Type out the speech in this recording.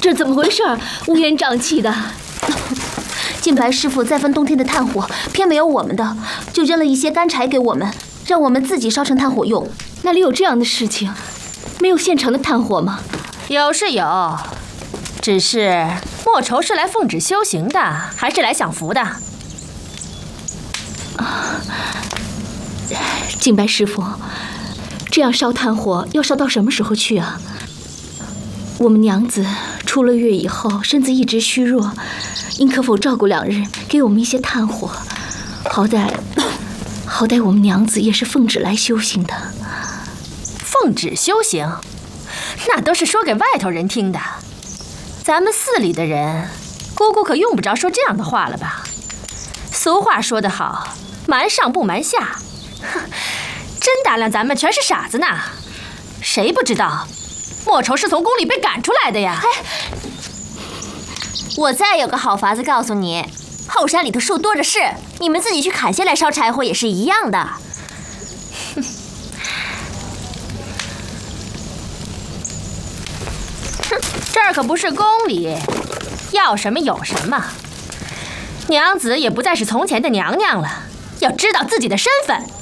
这怎么回事？乌烟瘴气的。 净白师傅再分冬天的炭火，偏没有我们的，就扔了一些干柴给我们，让我们自己烧成炭火用。 哪里有这样的事情？没有现成的炭火吗？ 有是有，只是莫愁是来奉旨修行的，还是来享福的？ 净白师傅，这样烧炭火要烧到什么时候去啊？我们娘子出了月以后，身子一直虚弱，您可否照顾2日，给我们一些炭火？好歹我们娘子也是奉旨来修行的。 奉旨修行，那都是说给外头人听的。咱们寺里的人，姑姑可用不着说这样的话了吧？俗话说得好，瞒上不瞒下。哼，真打量咱们全是傻子呢。谁不知道莫愁是从宫里被赶出来的呀？ 我再有个好法子告诉你，后山里头树多着是，你们自己去砍下来烧柴火也是一样的。 这儿可不是宫里，要什么有什么。娘子也不再是从前的娘娘了，要知道自己的身份。